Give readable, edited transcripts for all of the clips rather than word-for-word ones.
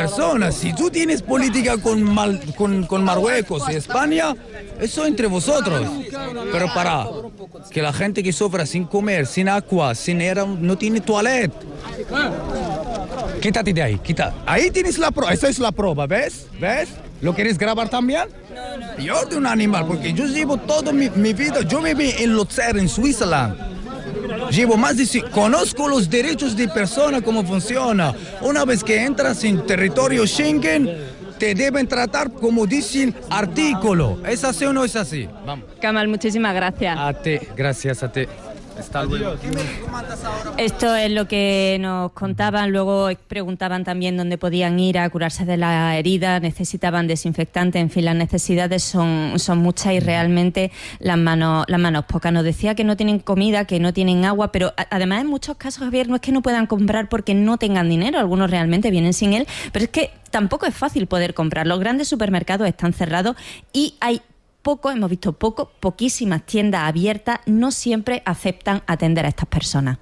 personas. Si tú tienes política con Marruecos y España, eso entre vosotros. Pero para que la gente que sufra sin comer, sin agua, sin aire, no tiene toilet. Quítate de ahí, quita. Ahí tienes la prueba, esa es la prueba, ¿ves? ¿Ves? ¿Lo quieres grabar también? No. Yo de un animal, porque yo llevo toda mi vida, yo viví en Luzern, en Suiza. Llevo más de... Conozco los derechos de persona, cómo funciona. Una vez que entras en territorio Schengen, te deben tratar como dicen artículo. ¿Es así o no es así? Vamos. Kamal, muchísimas gracias. A ti, gracias a ti. Hasta luego. Esto es lo que nos contaban, luego preguntaban también dónde podían ir a curarse de la herida, necesitaban desinfectante, en fin, las necesidades son muchas y realmente las manos pocas. Nos decía que no tienen comida, que no tienen agua, pero además en muchos casos, Javier, no es que no puedan comprar porque no tengan dinero, algunos realmente vienen sin él, pero es que tampoco es fácil poder comprar. Los grandes supermercados están cerrados y hemos visto poquísimas tiendas abiertas, no siempre aceptan atender a estas personas.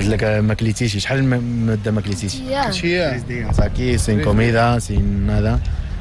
Aquí sin comida, sin nada.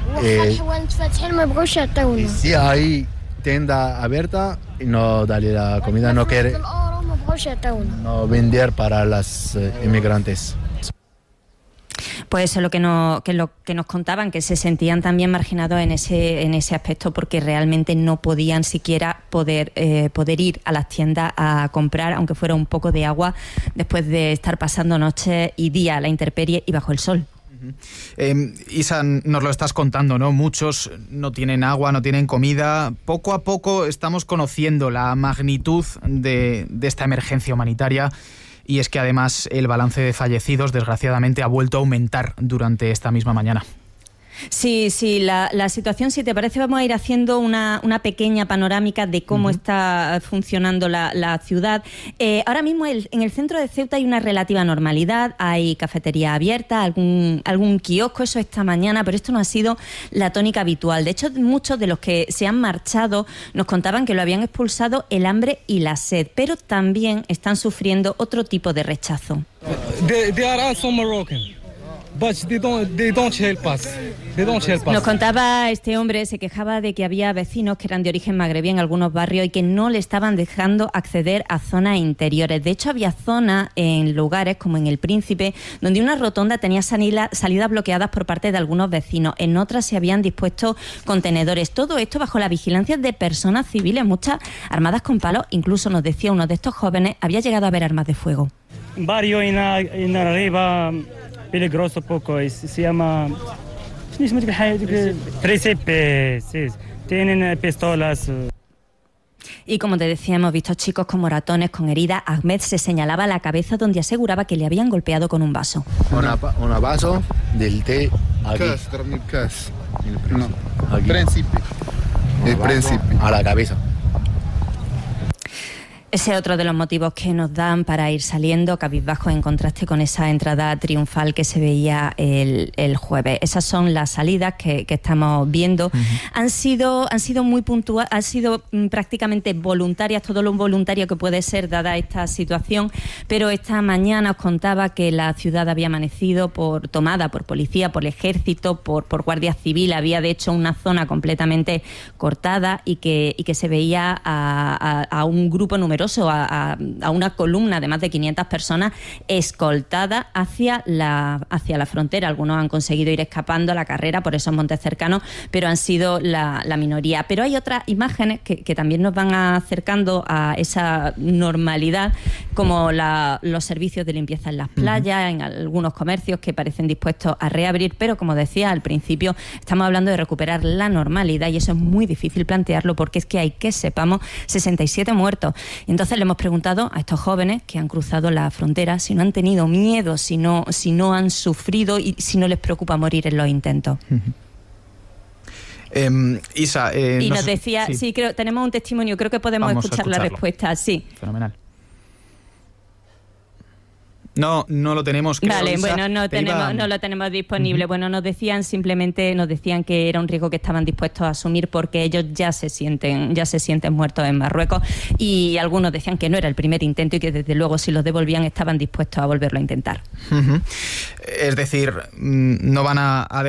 Y si hay tienda abierta, no darle la comida, no quiere no vender para los inmigrantes. Pues eso es lo que nos contaban, que se sentían también marginados en ese aspecto porque realmente no podían siquiera poder ir a las tiendas a comprar, aunque fuera un poco de agua, después de estar pasando noches y días a la intemperie y bajo el sol. Isa, nos lo estás contando, ¿no? Muchos no tienen agua, no tienen comida. Poco a poco estamos conociendo la magnitud de esta emergencia humanitaria. Y es que además el balance de fallecidos, desgraciadamente, ha vuelto a aumentar durante esta misma mañana. Sí, la situación, si te parece, vamos a ir haciendo una pequeña panorámica de cómo está funcionando la ciudad. Ahora mismo en el centro de Ceuta hay una relativa normalidad, hay cafetería abierta, algún kiosco, eso esta mañana, pero esto no ha sido la tónica habitual. De hecho, muchos de los que se han marchado nos contaban que lo habían expulsado el hambre y la sed, pero también están sufriendo otro tipo de rechazo. They are also Moroccan. But they don't help us. Nos contaba este hombre, se quejaba de que había vecinos que eran de origen magrebí en algunos barrios y que no le estaban dejando acceder a zonas interiores. De hecho, había zonas en lugares como en El Príncipe donde una rotonda tenía salidas bloqueadas por parte de algunos vecinos. En otras se habían dispuesto contenedores. Todo esto bajo la vigilancia de personas civiles, muchas armadas con palos. Incluso nos decía uno de estos jóvenes, había llegado a ver armas de fuego. Barrio en arriba peligroso poco, se llama Príncipe, sí. Tienen pistolas. Y como te decía, hemos visto chicos con moratones, con heridas. Ahmed se señalaba la cabeza donde aseguraba que le habían golpeado con un vaso. Un vaso del té aquí. No. Aquí. El príncipe. A la cabeza. Ese es otro de los motivos que nos dan para ir saliendo cabizbajos en contraste con esa entrada triunfal que se veía el jueves. Esas son las salidas que estamos viendo. Han sido muy puntuales, han sido prácticamente voluntarias, todo lo voluntario que puede ser dada esta situación, pero esta mañana os contaba que la ciudad había amanecido tomada por policía, por el ejército, por guardia civil. Había de hecho una zona completamente cortada y que se veía a un grupo numeroso, a una columna de más de 500 personas escoltada hacia la frontera. Algunos han conseguido ir escapando a la carrera por esos montes cercanos, pero han sido la minoría. Pero hay otras imágenes que también nos van acercando a esa normalidad, como los servicios de limpieza en las playas, en algunos comercios que parecen dispuestos a reabrir, pero como decía al principio, estamos hablando de recuperar la normalidad y eso es muy difícil plantearlo porque es que hay, que sepamos, 67 muertos. Entonces le hemos preguntado a estos jóvenes que han cruzado la frontera si no han tenido miedo, si no han sufrido y si no les preocupa morir en los intentos. Isa, y nos decía, sí, creo, tenemos un testimonio, creo que podemos escuchar la respuesta. Sí. Fenomenal. No lo tenemos. Vale, bueno, no lo tenemos disponible. Bueno, nos decían que era un riesgo que estaban dispuestos a asumir porque ellos ya se sienten muertos en Marruecos y algunos decían que no era el primer intento y que desde luego si los devolvían estaban dispuestos a volverlo a intentar. Es decir, no van a